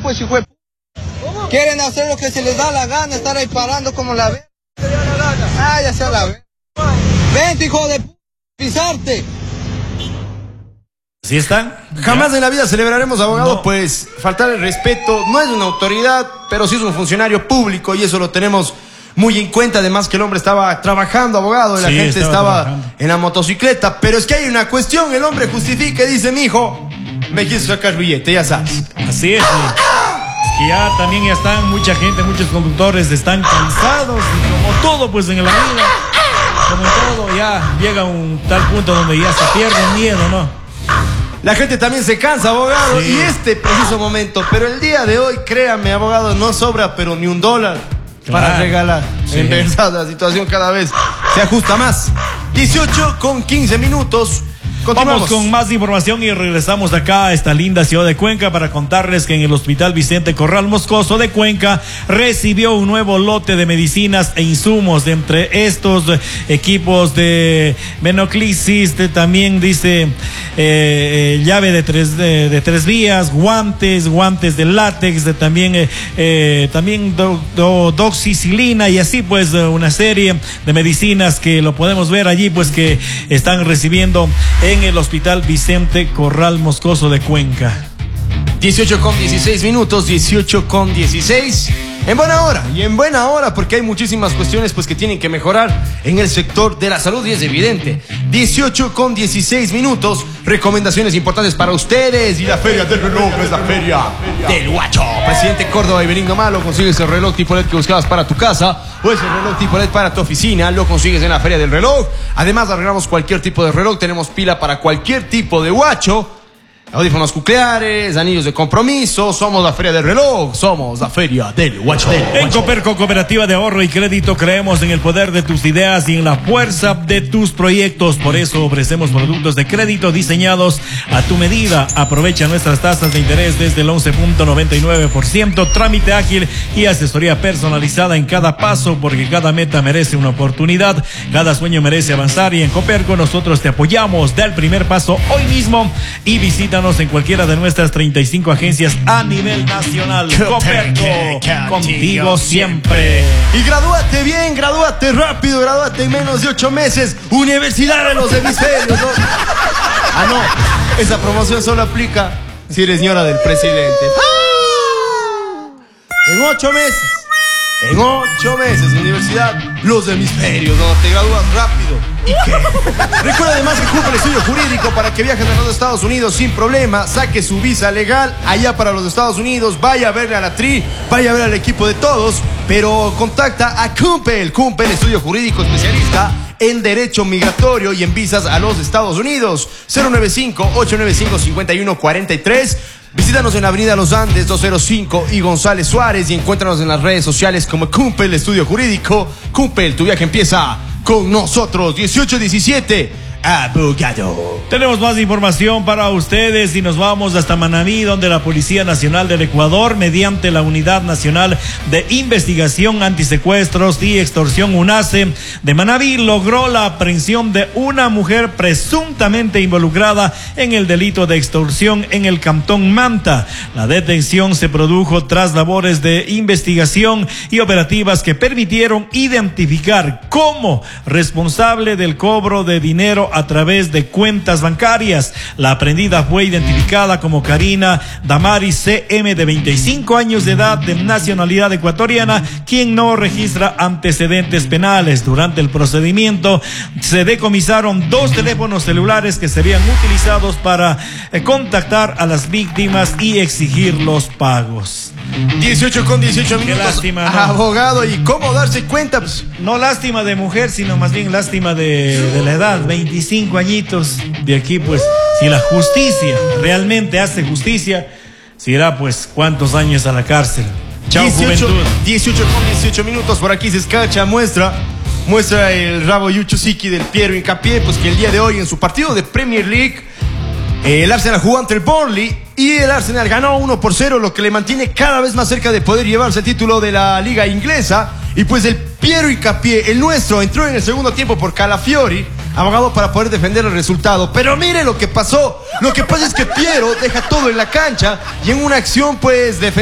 pues, hijo de... Quieren hacer lo que se les da la gana, estar ahí parando como la vez. Ah, ya sea la vez. Vente, hijo de... pisarte. ¿Sí están? Jamás en la vida celebraremos, abogado, no. Pues faltar el respeto. No es una autoridad, pero sí es un funcionario público y eso lo tenemos muy en cuenta. Además que el hombre estaba trabajando, abogado, y la gente estaba en la motocicleta. Pero es que hay una cuestión, el hombre justifica y dice, mijo, me quiso sacar billete, ya sabes. Así es, es que ya también ya están mucha gente, muchos conductores están cansados y como todo pues en la vida, como todo ya llega a un tal punto donde ya se pierde el miedo, ¿no? La gente también se cansa, abogado, sí. Y este preciso momento, pero el día de hoy, créame, abogado, no sobra pero ni $1 para regalar. Sí. En verdad, la situación cada vez se ajusta más. 18:15. Vamos con más información y regresamos acá a esta linda ciudad de Cuenca para contarles que en el Hospital Vicente Corral Moscoso de Cuenca recibió un nuevo lote de medicinas e insumos. De entre estos equipos de menoclisis, también dice llave de tres vías, guantes de látex, también doxicilina y así pues una serie de medicinas que lo podemos ver allí pues que están recibiendo en el Hospital Vicente Corral Moscoso de Cuenca. 18:16, 18:16. En buena hora, porque hay muchísimas cuestiones pues que tienen que mejorar en el sector de la salud y es evidente. 18:16, recomendaciones importantes para ustedes y la Feria del Reloj es la Feria del Guacho. Presidente Córdoba y Benigno Malo, consigues el reloj tipo LED que buscabas para tu casa o ese reloj tipo LED para tu oficina, lo consigues en la Feria del Reloj. Además arreglamos cualquier tipo de reloj, tenemos pila para cualquier tipo de guacho. Audífonos nucleares, anillos de compromiso, somos la Feria del Reloj, somos la Feria del Guacho. En Coperco, Cooperativa de Ahorro y Crédito, creemos en el poder de tus ideas y en la fuerza de tus proyectos. Por eso ofrecemos productos de crédito diseñados a tu medida. Aprovecha nuestras tasas de interés desde el 11.99%, trámite ágil y asesoría personalizada en cada paso, porque cada meta merece una oportunidad, cada sueño merece avanzar y en Coperco nosotros te apoyamos. Da el primer paso hoy mismo y visita en cualquiera de nuestras 35 agencias a nivel nacional. Coperco, contigo siempre. Y gradúate bien, gradúate rápido, gradúate en menos de 8 meses. Universidad de los Hemisferios, ¿no? Ah, no, esa promoción solo aplica si eres señora del presidente. En 8 meses. En 8 meses, Universidad Los Hemisferios, donde te gradúas rápido. ¿Y qué? Recuerda además que cumple el estudio jurídico para que viajes a los Estados Unidos sin problema, saque su visa legal allá para los Estados Unidos, vaya a verle a la TRI, vaya a ver al equipo de todos, pero contacta a Cumpel, estudio jurídico especialista en derecho migratorio y en visas a los Estados Unidos. 095-895-5143. Visítanos en Avenida Los Andes 205 y González Suárez y encuéntranos en las redes sociales como Cumpel Estudio Jurídico. Cumpel, tu viaje empieza con nosotros. 18:17. Abogado. Tenemos más información para ustedes y nos vamos hasta Manabí, donde la Policía Nacional del Ecuador, mediante la Unidad Nacional de Investigación Antisecuestros y Extorsión UNACE de Manabí, logró la aprehensión de una mujer presuntamente involucrada en el delito de extorsión en el Cantón Manta. La detención se produjo tras labores de investigación y operativas que permitieron identificar como responsable del cobro de dinero a través de cuentas bancarias. La aprehendida fue identificada como Karina Damari CM, de 25 años de edad, de nacionalidad ecuatoriana, quien no registra antecedentes penales. Durante el procedimiento se decomisaron 2 teléfonos celulares que serían utilizados para contactar a las víctimas y exigir los pagos. 18:18. Qué lástima, ¿no? Abogado, ¿y cómo darse cuenta? Pues, no lástima de mujer, sino más bien lástima de la edad, 25 añitos. De aquí, pues, si la justicia realmente hace justicia, se irá, pues, cuántos años a la cárcel. Chao, juventud. 18:18. Por aquí se escacha, muestra el rabo Yuchusiki del Piero Hincapié, pues que el día de hoy en su partido de Premier League, el Arsenal jugó ante el Burnley y el Arsenal ganó 1-0, lo que le mantiene cada vez más cerca de poder llevarse el título de la liga inglesa. Y pues el Piero Hincapié, el nuestro, entró en el segundo tiempo por Calafiori, abogado, para poder defender el resultado. Pero mire lo que pasó. Lo que pasa es que Piero deja todo en la cancha y en una acción pues defensiva